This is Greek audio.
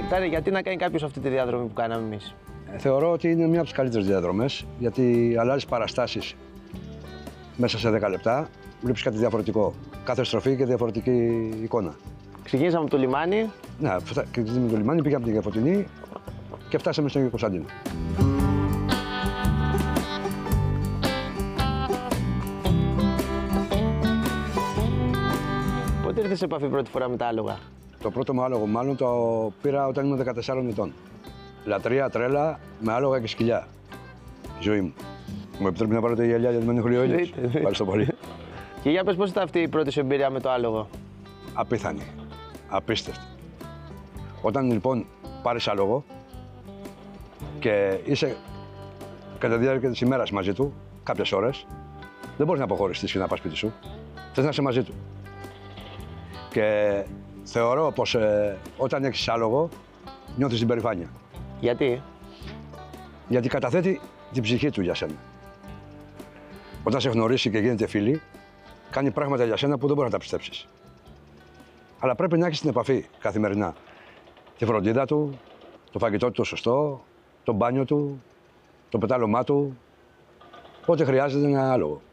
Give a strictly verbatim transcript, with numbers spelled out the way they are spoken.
Τάρε, γιατί να κάνει κάποιος αυτή τη διαδρομή που κάναμε εμείς? Ε, θεωρώ ότι είναι μια από τις καλύτερες διαδρομές, γιατί αλλάζεις παραστάσεις μέσα σε δέκα λεπτά, βλέπεις κάτι διαφορετικό. Κάθε στροφή και διαφορετική εικόνα. Ξεκινήσαμε από το λιμάνι. Ναι, ξεκινήσαμε το λιμάνι, πήγαμε την Φωτεινή και φτάσαμε στον Αγίο Κωνσταντίνο. Πότε ήρθες σε επαφή πρώτη φορά με τα άλογα? Το πρώτο μου άλογο μάλλον το πήρα όταν ήμουν δεκατεσσάρων ετών. Λατρεία, τρέλα, με άλογα και σκυλιά. Η ζωή μου. Μου επιτρέπει να πάρω τα γυαλιά γιατί με ενοχλεί ο ήλιος. Ευχαριστώ πολύ. Και για πες, πώς ήταν αυτή η πρώτη σου εμπειρία με το άλογο? Απίθανη. Απίστευτη. Όταν λοιπόν πάρεις άλογο και είσαι κατά τη διάρκεια της ημέρας μαζί του, κάποιες ώρες, δεν μπορείς να αποχωριστείς και να πας σπίτι σου. Θες να είσαι μαζί του. Και θεωρώ πως ε, όταν έχεις άλογο, νιώθεις την περηφάνεια. Γιατί? Γιατί καταθέτει την ψυχή του για σένα. Όταν σε γνωρίσει και γίνεται φίλη, κάνει πράγματα για σένα που δεν μπορεί να τα πιστέψεις. Αλλά πρέπει να έχεις την επαφή καθημερινά. Τη φροντίδα του, το φαγητό του το σωστό, το μπάνιο του, το πετάλωμά του, ό,τι χρειάζεται ένα άλογο.